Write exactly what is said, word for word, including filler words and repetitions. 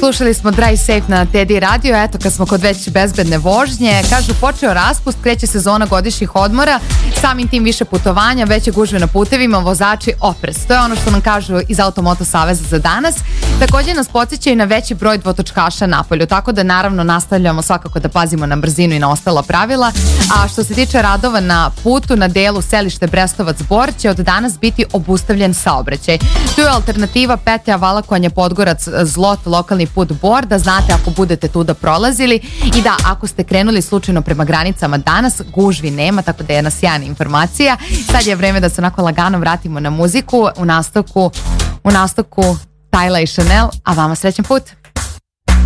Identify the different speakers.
Speaker 1: Slušali smo Drive Safe na Teddy Radio. Eto, kad smo kod već bezbedne vožnje, kažu počeo raspust, kreće sezona godišnjih odmora, samim tim više putovanja, veće gužve na putevima, vozači oprez. To je ono što nam kažu iz Automoto Saveza za danas. Također nas podsjećaju na veći broj dvotočkaša napolju, tako da naravno nastavljamo svakako da pazimo na brzinu i na ostala pravila. A što se tiče radova na putu na delu Selište Brestovac-Bor će od danas biti obustavljen saobraćaj. Tu je alternativa petlja Valakovanje Podgorac Zlot, lokalni put Bor, da znate ako budete tu da prolazili i da ako ste krenuli slučajno prema granicama danas, gužvi nema, tako da je jedna sjajna informacija. Sad je vreme da se onako lagano vratimo na muziku. U nastavku, u nastavku Tyla i Chanel, a vama srećan put!